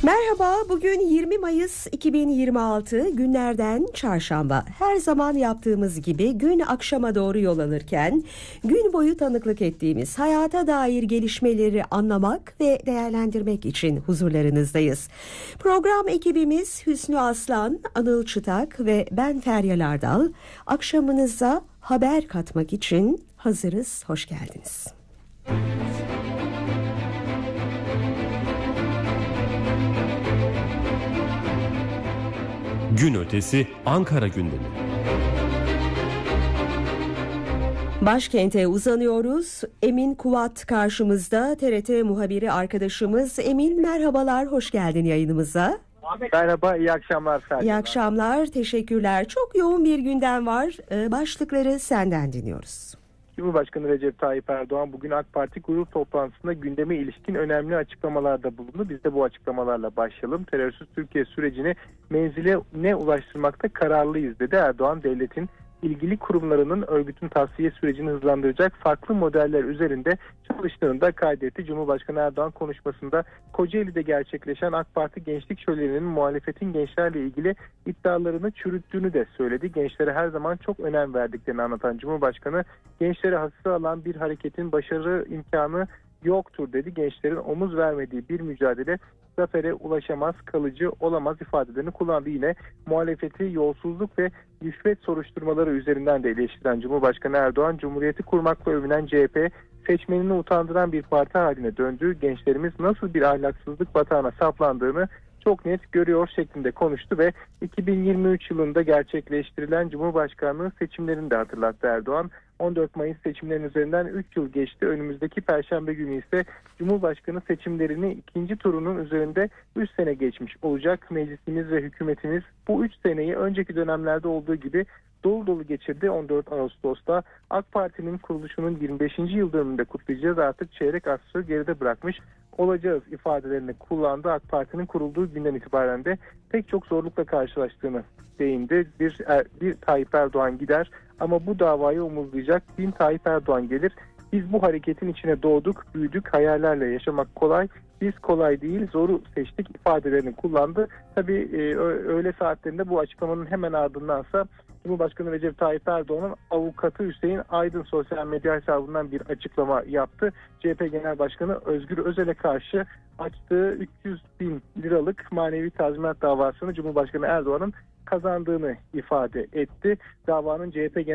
Merhaba, bugün 20 Mayıs 2026, günlerden çarşamba. Her zaman yaptığımız gibi gün akşama doğru yol alırken gün boyu tanıklık ettiğimiz hayata dair gelişmeleri anlamak ve değerlendirmek için huzurlarınızdayız. Program ekibimiz Hüsnü Aslan, Anıl Çıtak ve ben Feryal Ardal. Akşamınıza haber katmak için hazırız. Hoş geldiniz. Gün ötesi Ankara gündemi. Başkente uzanıyoruz. Emin Kuvat karşımızda, TRT muhabiri arkadaşımız. Emin, merhabalar, hoş geldin yayınımıza. Merhaba, iyi akşamlar Feryal. İyi akşamlar, teşekkürler. Çok yoğun bir gündem var. Başlıkları senden dinliyoruz. Cumhurbaşkanı Recep Tayyip Erdoğan bugün AK Parti grup toplantısında gündeme ilişkin önemli açıklamalarda bulundu. Biz de bu açıklamalarla başlayalım. Terörsüz Türkiye sürecini menziline ulaştırmakta kararlıyız dedi. Erdoğan, devletin ilgili kurumlarının örgütün tavsiye sürecini hızlandıracak farklı modeller üzerinde çalıştığını da kaydetti. Cumhurbaşkanı Erdoğan konuşmasında Kocaeli'de gerçekleşen AK Parti Gençlik Şöleni'nin muhalefetin gençlerle ilgili iddialarını çürüttüğünü de söyledi. Gençlere her zaman çok önem verdiklerini anlatan Cumhurbaşkanı, gençlere hafife alan bir hareketin başarı imkanı yoktur dedi. Gençlerin omuz vermediği bir mücadele zafere ulaşamaz, kalıcı olamaz ifadelerini kullandı. Yine muhalefeti yolsuzluk ve rüşvet soruşturmaları üzerinden de eleştiren Cumhurbaşkanı Erdoğan, Cumhuriyeti kurmakla övünen CHP seçmenini utandıran bir parti haline döndü. Gençlerimiz nasıl bir ahlaksızlık batağına saplandığını çok net görüyor şeklinde konuştu ve 2023 yılında gerçekleştirilen Cumhurbaşkanlığı seçimlerini de hatırlattı Erdoğan. 14 Mayıs seçimlerinin üzerinden 3 yıl geçti. Önümüzdeki Perşembe günü ise Cumhurbaşkanı seçimlerini ikinci turunun üzerinde 3 sene geçmiş olacak. Meclisimiz ve hükümetimiz bu 3 seneyi önceki dönemlerde olduğu gibi dolu dolu geçirdi. 14 Ağustos'ta AK Parti'nin kuruluşunun 25. yıl dönümünde kutlayacağız. Artık çeyrek asrı geride bırakmış olacağız ifadelerini kullandı. AK Parti'nin kurulduğu günden itibaren de pek çok zorlukla karşılaştığını değindi. Bir Tayyip Erdoğan gider ama bu davayı omuzlayacak 1000 Tayyip Erdoğan gelir. Biz bu hareketin içine doğduk, büyüdük, hayallerle yaşamak kolay. Biz kolay değil, zoru seçtik ifadelerini kullandı. Tabii öğle saatlerinde bu açıklamanın hemen ardındansa Cumhurbaşkanı Recep Tayyip Erdoğan'ın avukatı Hüseyin Aydın sosyal medya hesabından bir açıklama yaptı. CHP Genel Başkanı Özgür Özel'e karşı açtığı 300 bin liralık manevi tazminat davasını Cumhurbaşkanı Erdoğan'ın kazandığını ifade etti. Davanın CHP